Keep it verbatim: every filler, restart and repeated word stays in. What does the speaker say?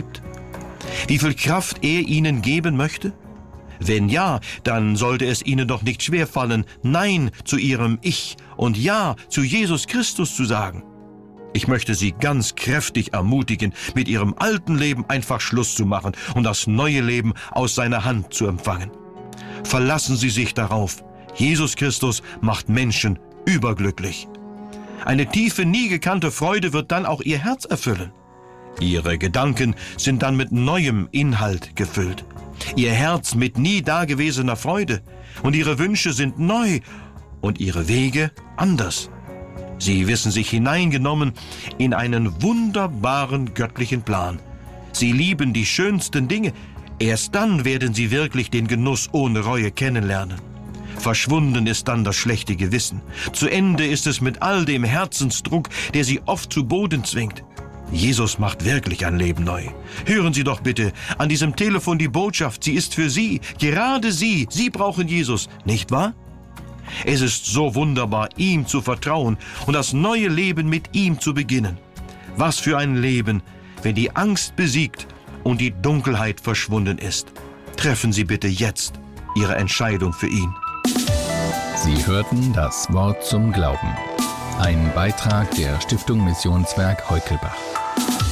liebt? Wie viel Kraft er ihnen geben möchte? Wenn ja, dann sollte es ihnen doch nicht schwerfallen, Nein zu ihrem Ich und Ja zu Jesus Christus zu sagen. Ich möchte Sie ganz kräftig ermutigen, mit Ihrem alten Leben einfach Schluss zu machen und das neue Leben aus seiner Hand zu empfangen. Verlassen Sie sich darauf. Jesus Christus macht Menschen überglücklich. Eine tiefe, nie gekannte Freude wird dann auch Ihr Herz erfüllen. Ihre Gedanken sind dann mit neuem Inhalt gefüllt. Ihr Herz mit nie dagewesener Freude. Und Ihre Wünsche sind neu und Ihre Wege anders. Sie wissen sich hineingenommen in einen wunderbaren göttlichen Plan. Sie lieben die schönsten Dinge. Erst dann werden Sie wirklich den Genuss ohne Reue kennenlernen. Verschwunden ist dann das schlechte Gewissen. Zu Ende ist es mit all dem Herzensdruck, der Sie oft zu Boden zwingt. Jesus macht wirklich ein Leben neu. Hören Sie doch bitte an diesem Telefon die Botschaft. Sie ist für Sie, gerade Sie. Sie brauchen Jesus, nicht wahr? Es ist so wunderbar, ihm zu vertrauen und das neue Leben mit ihm zu beginnen. Was für ein Leben, wenn die Angst besiegt und die Dunkelheit verschwunden ist. Treffen Sie bitte jetzt Ihre Entscheidung für ihn. Sie hörten das Wort zum Glauben. Ein Beitrag der Stiftung Missionswerk Heukelbach.